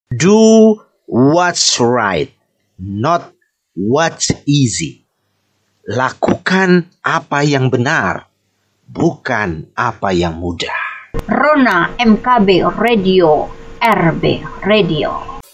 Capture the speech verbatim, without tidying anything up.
Do what's right, not what's easy. Lakukan apa yang benar, bukan apa yang mudah. Rona M K B Radio, R B Radio.